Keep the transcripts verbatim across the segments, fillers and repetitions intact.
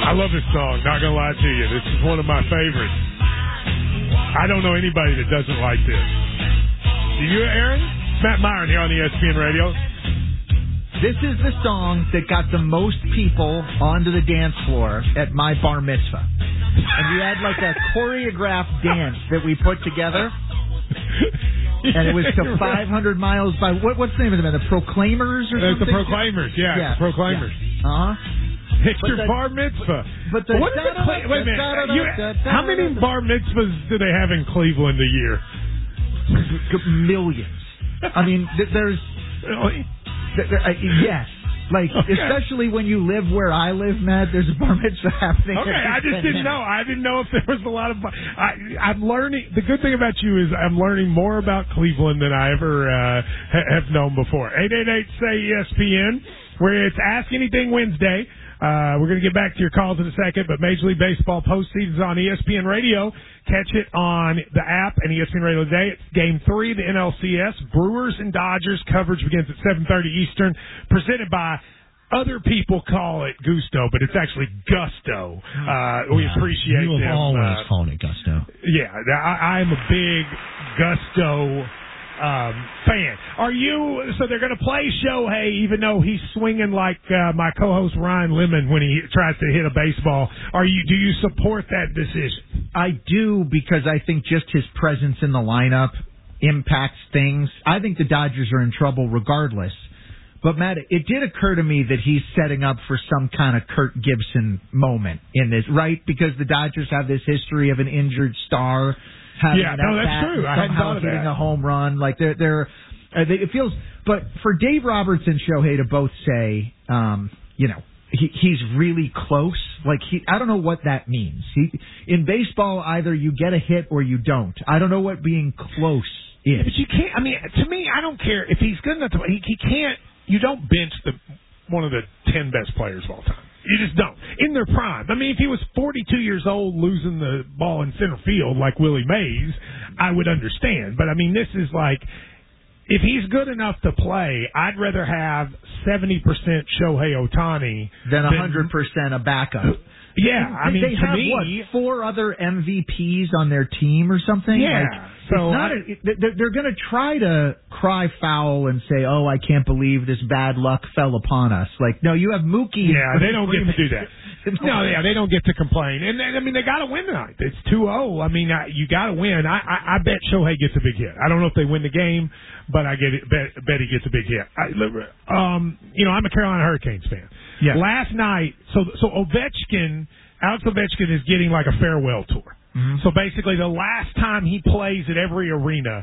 I love this song, not going to lie to you. This is one of my favorites. I don't know anybody that doesn't like this. Do you, Aaron? Matt Myron here on E S P N Radio. This is the song that got the most people onto the dance floor at my bar mitzvah. And we had like a choreographed dance that we put together. And it was to five hundred miles by, what, what's the name of them? The Proclaimers or It's something? the Proclaimers, yeah. yeah. The Proclaimers. Yeah. Uh-huh. It's your the, bar mitzvah. But the what is it? Wait a minute. You, how many bar mitzvahs do they have in Cleveland a year? Millions. I mean, there's... There, uh, yes. Like, okay. Especially when you live where I live, Matt, there's a bar mitzvah happening. Okay, I just didn't know. I didn't know if there was a lot of... I, I'm learning... The good thing about you is I'm learning more about Cleveland than I ever uh, ha- have known before. eight eight eight, S A Y, E S P N, where it's Ask Anything Wednesday. Uh, we're going to get back to your calls in a second, but Major League Baseball postseason is on E S P N Radio. Catch it on the app and E S P N Radio today. It's Game three of the N L C S. Brewers and Dodgers. Coverage begins at seven thirty Eastern. Presented by, other people call it Gusto, but it's actually Gusto. Uh, we yeah, appreciate you have them. always uh, called it Gusto. Yeah, I, I'm a big Gusto Um, fan. Are you, so they're going to play Shohei even though he's swinging like uh, my co-host Ryan Lemon when he tries to hit a baseball. Are you, do you support that decision? I do, because I think just his presence in the lineup impacts things. I think the Dodgers are in trouble regardless. But, Matt, it did occur to me that he's setting up for some kind of Kurt Gibson moment in this, right? Because the Dodgers have this history of an injured star having yeah, an no, that's at-bat true. I and hadn't somehow thought of hitting that. a home run. Like, they're, they're, uh, they, it feels, but for Dave Roberts and Shohei to both say, um, you know, he, he's really close. Like, he, I don't know what that means. He, in baseball, either you get a hit or you don't. I don't know what being close is. But you can't, I mean, to me, I don't care if he's good enough to, he, he can't, you don't bench the one of the ten best players of all time. You just don't. In their prime. I mean, if he was forty-two years old losing the ball in center field like Willie Mays, I would understand. But, I mean, this is like, if he's good enough to play, I'd rather have seventy percent Shohei Ohtani than one hundred percent a backup. Yeah, I mean, they to have, me, what, four other M V Ps on their team or something? Yeah. Like, so not I, a, they're, they're going to try to cry foul and say, oh, I can't believe this bad luck fell upon us. Like, no, you have Mookie. Yeah, they don't get to do that. No, yeah, they don't get to complain. And, I mean, they got to win tonight. It's two oh. I mean, I, you got to win. I, I, I bet Shohei gets a big hit. I don't know if they win the game, but I get it, bet, bet he gets a big hit. I, um, you know, I'm a Carolina Hurricanes fan. Yeah. Last night, so so Ovechkin, Alex Ovechkin is getting like a farewell tour. Mm-hmm. So basically, the last time he plays at every arena,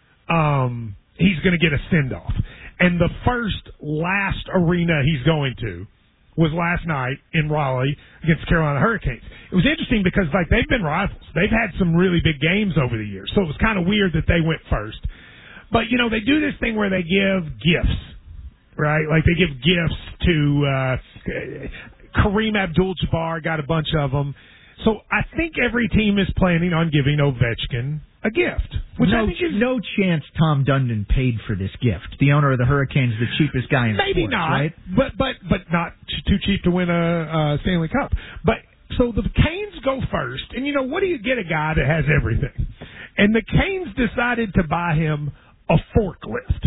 um, he's going to get a send-off. And the first last arena he's going to was last night in Raleigh against the Carolina Hurricanes. It was interesting because, like, they've been rivals. They've had some really big games over the years. So it was kind of weird that they went first. But, you know, they do this thing where they give gifts, right? Like, they give gifts to uh, Kareem Abdul-Jabbar, got a bunch of them. So I think every team is planning on giving Ovechkin a gift. Which no, I think is no chance Tom Dundon paid for this gift. The owner of the Hurricanes, the cheapest guy in maybe sports, not, right? but but but not too cheap to win a, a Stanley Cup. But so the Canes go first, and you know what do you get a guy that has everything? And the Canes decided to buy him a forklift.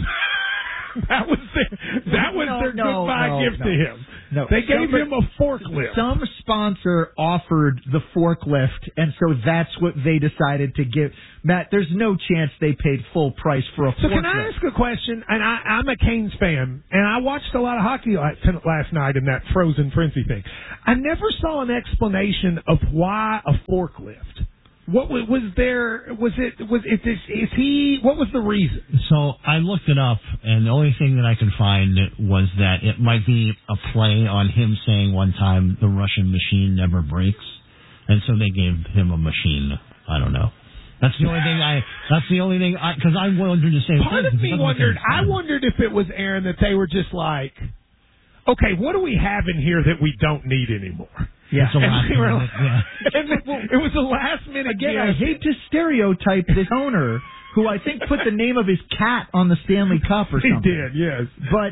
That was their, that was no, their no, goodbye no, gift no. to him. No. They gave Some, him a forklift. Some sponsor offered the forklift, and so that's what they decided to give. Matt, there's no chance they paid full price for a so forklift. So can I ask a question? And I, I'm a Canes fan, and I watched a lot of hockey last night in that Frozen Frenzy thing. I never saw an explanation of why a forklift. What was, was there? Was it? Was it? Is, is he? What was the reason? So I looked it up, and the only thing that I could find was that it might be a play on him saying one time the Russian machine never breaks, and so they gave him a machine. I don't know. That's the only thing I. That's the only thing I because I wondered the same Part thing. of me wondered. I wondered if it was Aaron that they were just like, okay, what do we have in here that we don't need anymore? Yeah, and we were minute, yeah. and it was a last minute Again, gift. I hate to stereotype this owner who I think put the name of his cat on the Stanley Cup or something. He did, yes. But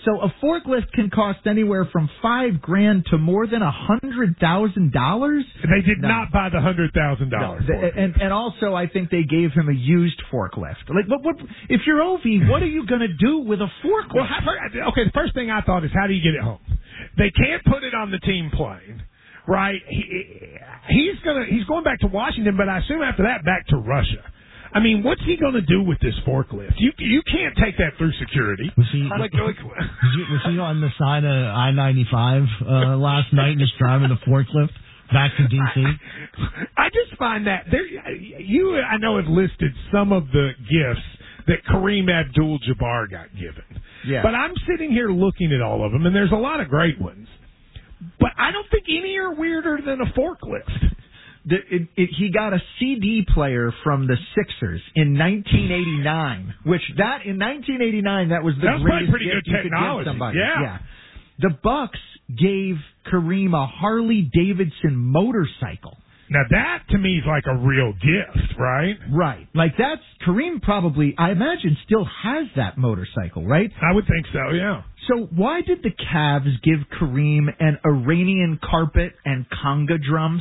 So a forklift can cost anywhere from five grand to more than a hundred thousand dollars. They did no. not buy the hundred thousand no. dollars. And and also, I think they gave him a used forklift. Like, what? What? If you're Ovi, what are you going to do with a forklift? Well, how, okay. The first thing I thought is, how do you get it home? They can't put it on the team plane, right? He, he's gonna he's going back to Washington, but I assume after that back to Russia. I mean, what's he going to do with this forklift? You you can't take that through security. Was he, like, like, was he, was he on the side of I ninety-five uh, last night just driving the forklift back to D C? I, I just find that there. You, I know, have listed some of the gifts that Kareem Abdul-Jabbar got given. Yeah. But I'm sitting here looking at all of them, and there's a lot of great ones. But I don't think any are weirder than a forklift. The, it, it, he got a C D player from the Sixers in nineteen eighty-nine, which that in nineteen eighty-nine that was the that was greatest pretty gift good you technology. could give somebody. Yeah. yeah. The Bucks gave Kareem a Harley Davidson motorcycle. Now that to me is like a real gift, right? Right. Like that's Kareem probably, I imagine, still has that motorcycle, right? I would think so, yeah. So why did the Cavs give Kareem an Iranian carpet and conga drums?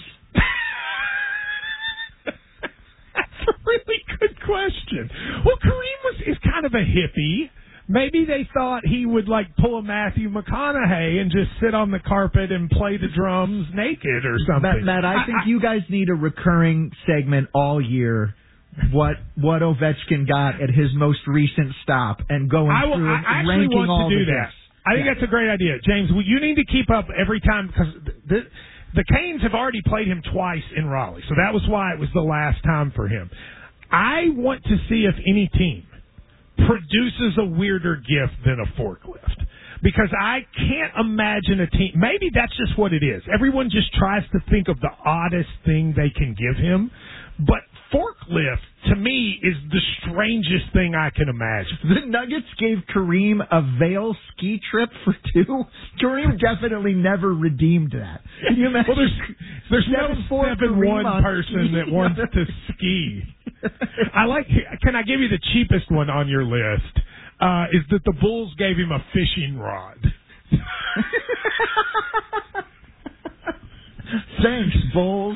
That's a really good question. Well, Kareem was is kind of a hippie. Maybe they thought he would like pull a Matthew McConaughey and just sit on the carpet and play the drums naked or something. Matt, Matt I think I, you guys need a recurring segment all year. What what Ovechkin got at his most recent stop and going I will, through I and actually ranking want all to do the that. gifts. I think yeah. that's a great idea, James. Well, you need to keep up every time because the, the Canes have already played him twice in Raleigh, so that was why it was the last time for him. I want to see if any team produces a weirder gift than a forklift. Because I can't imagine a team. Maybe that's just what it is. Everyone just tries to think of the oddest thing they can give him. But forklift, to me, is the strangest thing I can imagine. The Nuggets gave Kareem a Vail ski trip for two. Kareem definitely never redeemed that. Can you imagine? Well, there's, there's no seven one on person ski. that wants to ski. I like. Can I give you the cheapest one on your list? Uh, is that the Bulls gave him a fishing rod? Thanks, Bulls.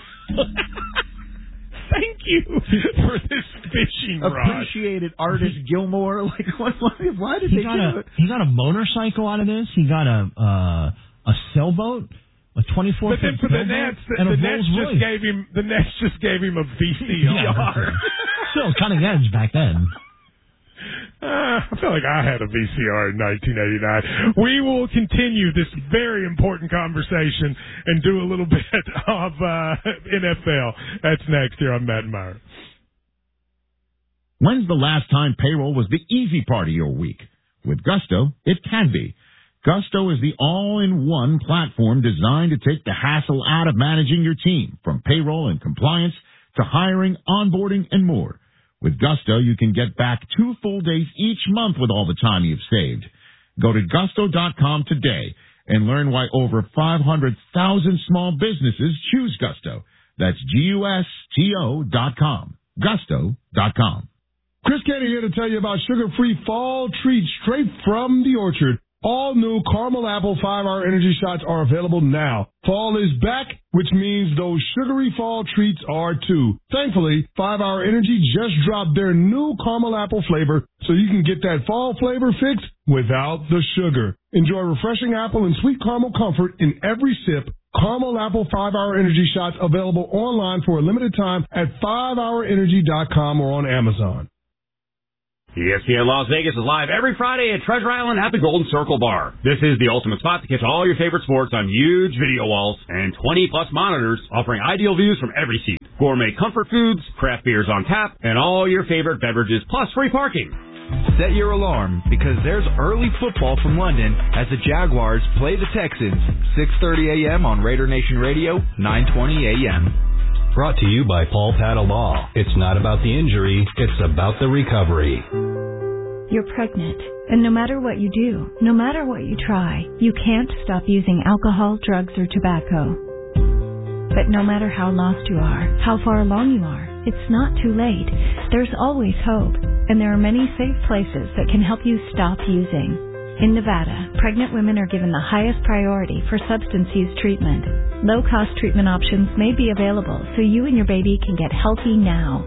Thank you for this fishing rod. Appreciated artist Gilmore. Like, what, what, why did he they got do a, it? He got a motorcycle out of this. He got a uh, a sailboat, a twenty-four But then for the Nets, the, and the a Nets Rolls just Royce. gave him the Nets just gave him a V C R. Yeah, still cutting edge back then. Uh, I feel like I had a V C R in nineteen eighty-nine. We will continue this very important conversation and do a little bit of uh, N F L. That's next here on Matt and Myron. When's the last time payroll was the easy part of your week? With Gusto, it can be. Gusto is the all-in-one platform designed to take the hassle out of managing your team, from payroll and compliance to hiring, onboarding, and more. With Gusto, you can get back two full days each month with all the time you've saved. Go to gusto dot com today and learn why over five hundred thousand small businesses choose Gusto. That's G U S T O dot com. gusto dot com. Chris Candy here to tell you about sugar-free fall treats straight from the orchard. All new caramel apple five-hour energy shots are available now. Fall is back, which means those sugary fall treats are too. Thankfully, five-hour Energy just dropped their new caramel apple flavor, so you can get that fall flavor fix without the sugar. Enjoy refreshing apple and sweet caramel comfort in every sip. Caramel apple five-hour energy shots available online for a limited time at five hour energy dot com or on Amazon. E S P N Las Vegas is live every Friday at Treasure Island at the Golden Circle Bar. This is the ultimate spot to catch all your favorite sports on huge video walls and twenty plus monitors offering ideal views from every seat. Gourmet comfort foods, craft beers on tap, and all your favorite beverages plus free parking. Set your alarm because there's early football from London as the Jaguars play the Texans. six thirty a.m. on Raider Nation Radio, nine twenty a.m. Brought to you by Paul Patta Law. It's not about the injury, it's about the recovery. You're pregnant, and no matter what you do, no matter what you try, you can't stop using alcohol, drugs, or tobacco. But no matter how lost you are, how far along you are, it's not too late. There's always hope, and there are many safe places that can help you stop using. In Nevada, pregnant women are given the highest priority for substance use treatment. Low-cost treatment options may be available so you and your baby can get healthy now.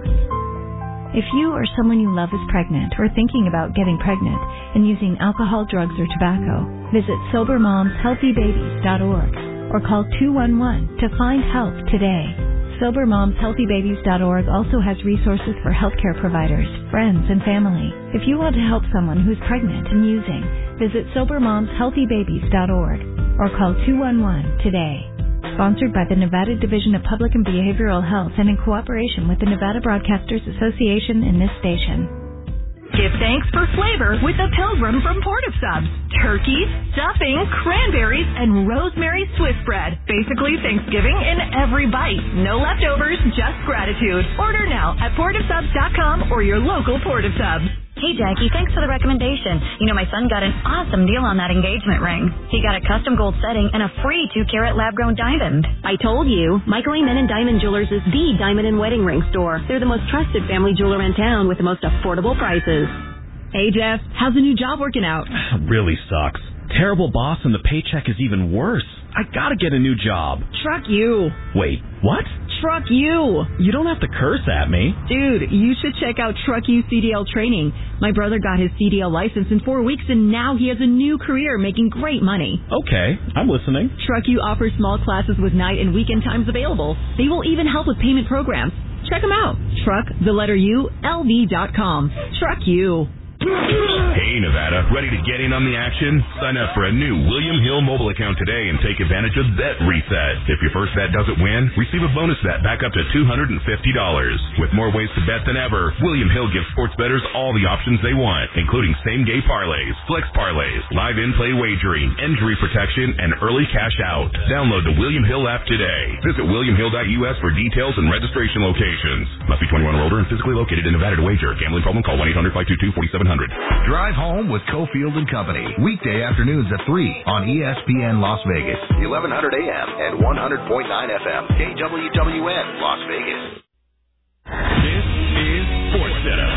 If you or someone you love is pregnant or thinking about getting pregnant and using alcohol, drugs, or tobacco, visit sober moms healthy babies dot org or call two one one to find help today. sober moms healthy babies dot org also has resources for healthcare providers, friends, and family. If you want to help someone who's pregnant and using, visit sober moms healthy babies dot org or call two one one today. Sponsored by the Nevada Division of Public and Behavioral Health and in cooperation with the Nevada Broadcasters Association and this station. Give thanks for flavor with the Pilgrim from Port of Subs. Turkey, stuffing, cranberries, and rosemary Swiss bread. Basically Thanksgiving in every bite. No leftovers, just gratitude. Order now at port of subs dot com or your local Port of Subs. Hey, Jackie, thanks for the recommendation. You know, my son got an awesome deal on that engagement ring. He got a custom gold setting and a free two-carat lab-grown diamond. I told you, Michael Amen and Diamond Jewelers is the diamond and wedding ring store. They're the most trusted family jeweler in town with the most affordable prices. Hey, Jeff, how's the new job working out? Really sucks. Terrible boss and the paycheck is even worse. I gotta get a new job. Truck you. Wait, what? Truck you. You don't have to curse at me. Dude, you should check out Truck You C D L training. My brother got his C D L license in four weeks and now he has a new career making great money. Okay, I'm listening. Truck You offers small classes with night and weekend times available. They will even help with payment programs. Check them out. Truck, the letter U, L V dot com. Truck You. Hey, Nevada, ready to get in on the action? Sign up for a new William Hill mobile account today and take advantage of Bet Reset. If your first bet doesn't win, receive a bonus bet back up to two hundred fifty dollars. With more ways to bet than ever, William Hill gives sports bettors all the options they want, including same-game parlays, flex parlays, live in-play wagering, injury protection, and early cash out. Download the William Hill app today. Visit william hill dot U S for details and registration locations. Must be twenty-one or older and physically located in Nevada to wager. Gambling problem? Call one eight hundred five two two four seven zero zero. Drive home with Cofield and Company. Weekday afternoons at three on E S P N Las Vegas. eleven hundred A M and one hundred point nine F M. K W W N Las Vegas. This is Sports Center.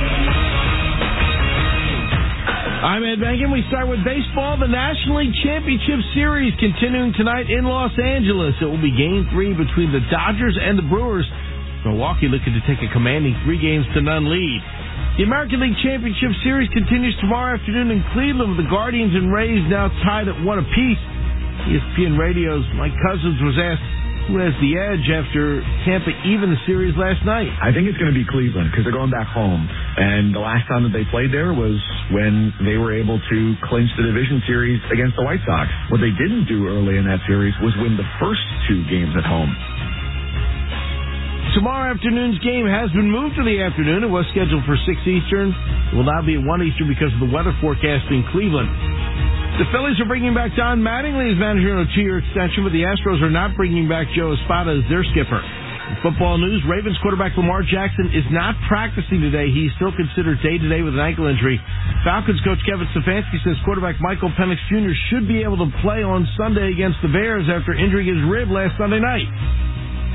I'm Ed Megan. We start with baseball. The National League Championship Series continuing tonight in Los Angeles. It will be game three between the Dodgers and the Brewers. Milwaukee looking to take a commanding three games to none lead. The American League Championship Series continues tomorrow afternoon in Cleveland with the Guardians and Rays now tied at one apiece. E S P N Radio's Mike Cousins was asked who has the edge after Tampa even the series last night. I think it's going to be Cleveland because they're going back home. And the last time that they played there was when they were able to clinch the division series against the White Sox. What they didn't do early in that series was win the first two games at home. Tomorrow afternoon's game has been moved to the afternoon. It was scheduled for six Eastern. It will now be at one Eastern because of the weather forecast in Cleveland. The Phillies are bringing back Don Mattingly as manager on a two-year extension, but the Astros are not bringing back Joe Espada as their skipper. In football news, Ravens quarterback Lamar Jackson is not practicing today. He's still considered day-to-day with an ankle injury. Falcons coach Kevin Stefanski says quarterback Michael Penix Junior should be able to play on Sunday against the Bears after injuring his rib last Sunday night.